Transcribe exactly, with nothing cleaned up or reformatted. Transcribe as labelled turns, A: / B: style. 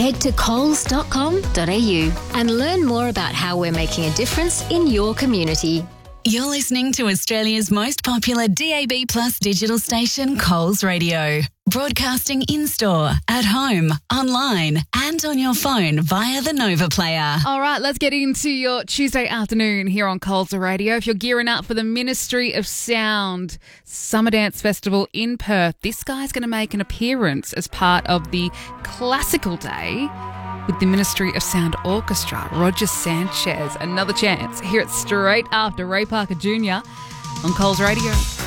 A: Head to coles dot com dot a u and learn more about how we're making a difference in your community.
B: You're listening to Australia's most popular D A B Plus digital station, Coles Radio. Broadcasting in-store, at home, online and on your phone via the Nova Player.
C: All right, let's get into your Tuesday afternoon here on Coles Radio. If you're gearing up for the Ministry of Sound Summer Dance Festival in Perth, this guy's going to make an appearance as part of the Classical Day with the Ministry of Sound Orchestra. Roger Sanchez, another chance. Hear it straight after Ray Parker Junior on Coles Radio.